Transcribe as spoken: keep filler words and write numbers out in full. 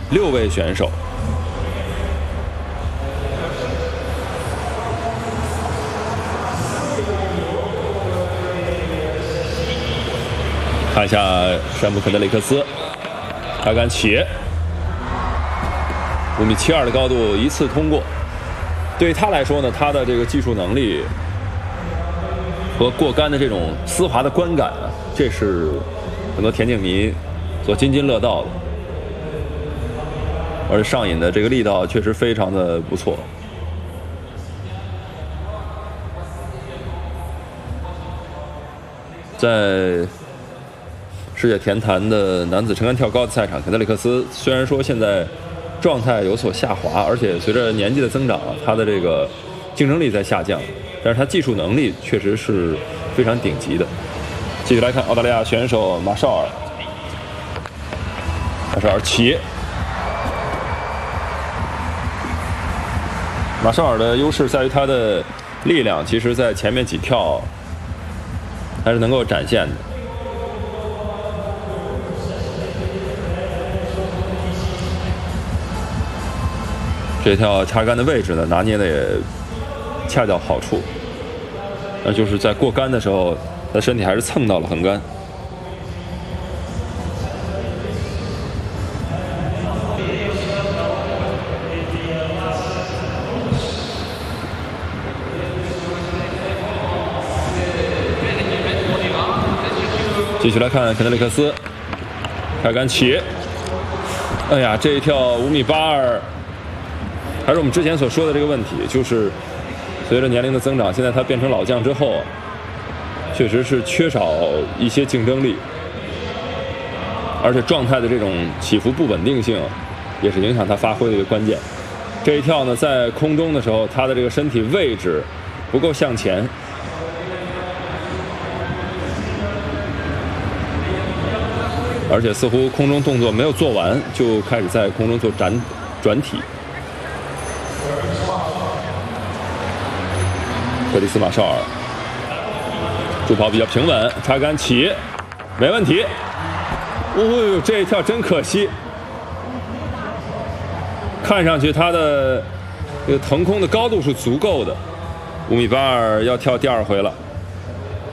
六位选手。看一下山姆肯德里克斯，他敢起，五米七二的高度一次通过。对于他来说呢，他的这个技术能力和过杆的这种丝滑的观感啊，这是很多田径迷所津津乐道的。而且上瘾的这个力道确实非常的不错。在世界田坛的男子撑杆跳高的赛场，肯德里克斯虽然说现在状态有所下滑，而且随着年纪的增长，他的这个竞争力在下降，但是他技术能力确实是非常顶级的。继续来看澳大利亚选手马绍尔，马绍尔起，马绍尔的优势在于他的力量，其实在前面几跳还是能够展现的。这条插杆的位置呢，拿捏的也恰到好处，那就是在过杆的时候，他身体还是蹭到了横杆。继续来看肯德里克斯，开杆起，哎呀，这一跳五米八二。还是我们之前所说的这个问题，就是随着年龄的增长，现在他变成老将之后，确实是缺少一些竞争力，而且状态的这种起伏不稳定性，也是影响他发挥的一个关键。这一跳呢，在空中的时候，他的这个身体位置不够向前，而且似乎空中动作没有做完，就开始在空中做转转体。克里斯马绍尔助跑比较平稳，插杆起，没问题。哦呦，这一跳真可惜，看上去他的这个腾空的高度是足够的，五米八二要跳第二回了。